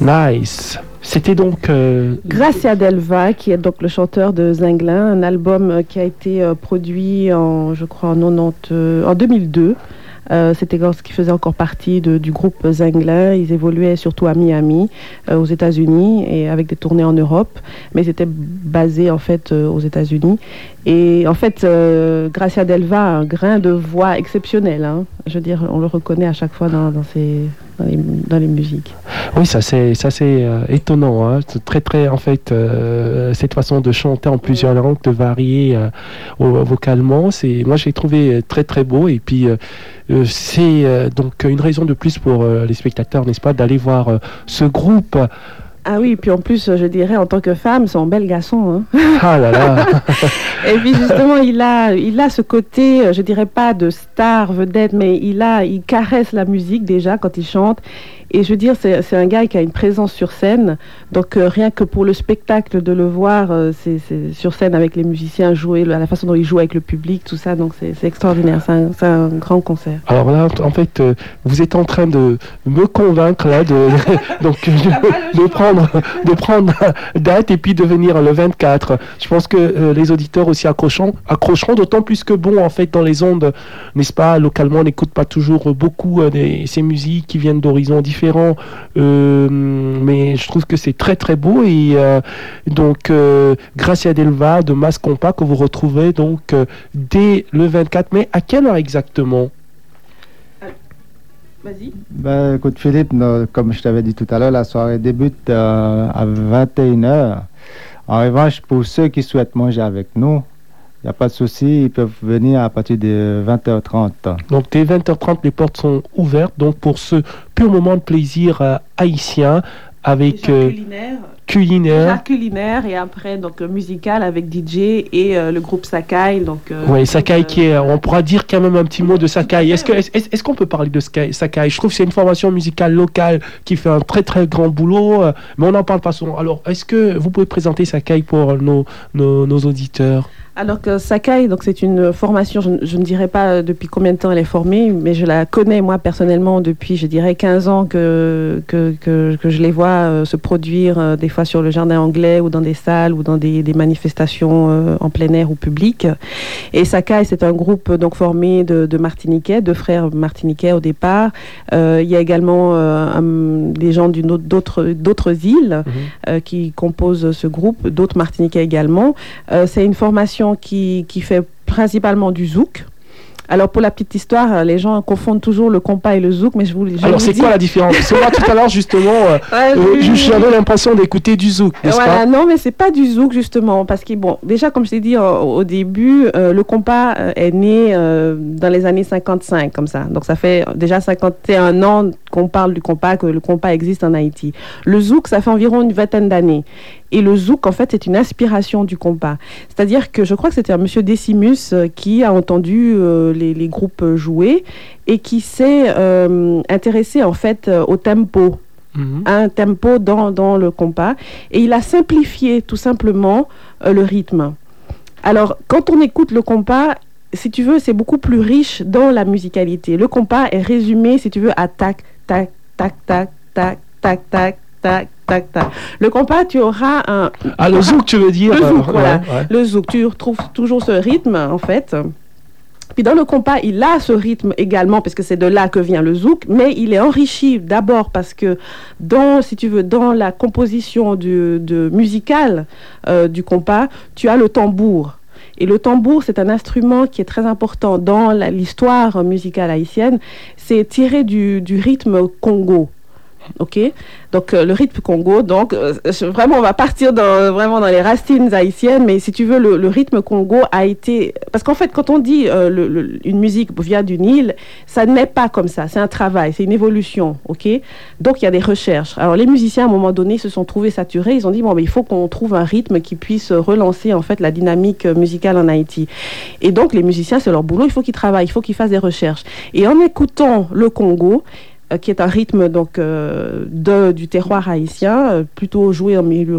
Nice. C'était donc... Gracia Delva, qui est donc le chanteur de Zinglin, un album qui a été produit en 2002. C'était lorsqu'ils faisaient encore partie du groupe Zinglin. Ils évoluaient surtout à Miami, aux États-Unis, et avec des tournées en Europe, mais ils étaient basés en fait aux États-Unis. Et en fait, Gracia Delva a un grain de voix exceptionnel. Hein. Je veux dire, on le reconnaît à chaque fois dans les musiques. Oui, ça c'est étonnant. Hein. C'est très, en fait, cette façon de chanter en plusieurs langues, de varier vocalement, moi j'ai trouvé très beau. Et puis c'est donc une raison de plus pour les spectateurs, n'est-ce pas, d'aller voir ce groupe. Ah oui, puis en plus, je dirais, en tant que femme, c'est un bel garçon. Hein. Ah là là. Et puis justement, il a ce côté, je dirais pas de star, vedette, mais il caresse la musique déjà quand il chante. Et je veux dire, c'est un gars qui a une présence sur scène. Donc rien que pour le spectacle de le voir, c'est sur scène avec les musiciens jouer, la façon dont il joue avec le public, tout ça. Donc c'est extraordinaire. C'est un grand concert. Alors là, en fait, vous êtes en train de me convaincre là, de prendre date et puis de venir le 24. Je pense que les auditeurs aussi accrocheront, d'autant plus que bon, en fait, dans les ondes, n'est-ce pas, localement, on n'écoute pas toujours beaucoup ces musiques qui viennent d'horizons différents, mais je trouve que c'est très beau. Et donc Gracia Delva de Mas Compa que vous retrouvez donc dès le 24 mai. À quelle heure exactement? Vas-y. Ben, écoute Philippe, comme je t'avais dit tout à l'heure, la soirée débute à 21h. En revanche, pour ceux qui souhaitent manger avec nous, il n'y a pas de souci, ils peuvent venir à partir de 20h30. Donc dès 20h30, les portes sont ouvertes, donc pour ce pur moment de plaisir haïtien avec culinaire et après donc musical avec DJ et le groupe Sakai. Donc oui, Sakai qui est, on pourra dire quand même un petit mot de Sakai. Est-ce qu'on peut parler de Sakai? Je trouve que c'est une formation musicale locale qui fait un très grand boulot, mais on n'en parle pas souvent. Alors est-ce que vous pouvez présenter Sakai pour nos auditeurs? Alors que Sakai, donc c'est une formation, je ne dirais pas depuis combien de temps elle est formée, mais je la connais moi personnellement depuis, je dirais 15 ans que je les vois se produire des fois sur le jardin anglais ou dans des salles ou dans des manifestations en plein air ou public. Et Sakai, c'est un groupe donc formé de Martiniquais, de frères martiniquais au départ. Il y a également des gens d'autres îles qui composent ce groupe, d'autres Martiniquais également. C'est une formation qui fait principalement du zouk. Alors, pour la petite histoire, les gens confondent toujours le compas et le zouk, mais alors, c'est quoi la différence? Parce que moi, tout à l'heure, justement, j'avais l'impression d'écouter du zouk, n'est-ce pas? Non, mais c'est pas du zouk, justement, parce que, bon, déjà, comme je t'ai dit au début, le compas est né dans les années 55, comme ça. Donc, ça fait déjà 51 ans qu'on parle du compas, que le compas existe en Haïti. Le zouk, ça fait environ une vingtaine d'années. Et le zouk, en fait, c'est une inspiration du compas. C'est-à-dire que je crois que c'était un monsieur Decimus qui a entendu les groupes jouer et qui s'est intéressé, en fait, au tempo. Un tempo dans le compas. Et il a simplifié, tout simplement, le rythme. Alors, quand on écoute le compas, si tu veux, c'est beaucoup plus riche dans la musicalité. Le compas est résumé, si tu veux, à tac, tac, tac, tac, tac, tac, tac, tac, tac, tac. Le compas, tu auras un... Ah, le zouk, tu veux dire? Le zouk, voilà. Ouais. Le zouk, tu retrouves toujours ce rythme, en fait. Puis dans le compas, il a ce rythme également, parce que c'est de là que vient le zouk, mais il est enrichi d'abord parce que, si tu veux, dans la composition musicale du compas, tu as le tambour. Et le tambour, c'est un instrument qui est très important dans l'histoire musicale haïtienne. C'est tiré du rythme Congo. Ok, donc le rythme Congo, donc vraiment on va partir vraiment dans les racines haïtiennes, mais si tu veux le rythme Congo a été, parce qu'en fait quand on dit une musique vient d'une île, ça n'est pas comme ça, c'est un travail, c'est une évolution, ok, donc il y a des recherches. Alors les musiciens à un moment donné se sont trouvés saturés, ils ont dit bon mais il faut qu'on trouve un rythme qui puisse relancer en fait la dynamique musicale en Haïti, et donc les musiciens c'est leur boulot, il faut qu'ils travaillent, il faut qu'ils fassent des recherches, et en écoutant le Congo, qui est un rythme donc du terroir haïtien, plutôt joué en milieu